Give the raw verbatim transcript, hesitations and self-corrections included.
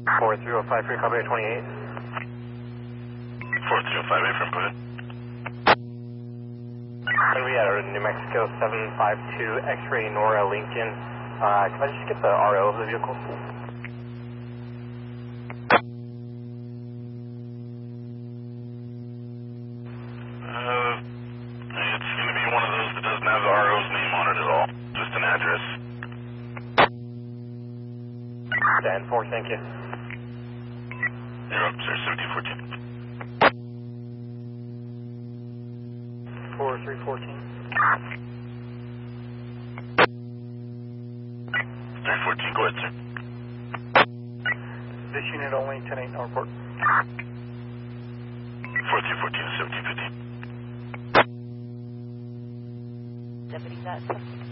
four three oh five three, copy twenty-eight. four three oh five eight, from go ahead. When we at New Mexico seven five two X-ray Nora Lincoln, uh, can I just get the R O of the vehicle? Uh, it's going to be one of those that doesn't have the R O's name on it at all. Just an address. ten four, thank you. You're up, sir, seventeen fourteen. four three fourteen. three fourteen, go ahead, sir. This unit only, ten eight, no report. four three fourteen to seventeen fifteen. Deputy, that's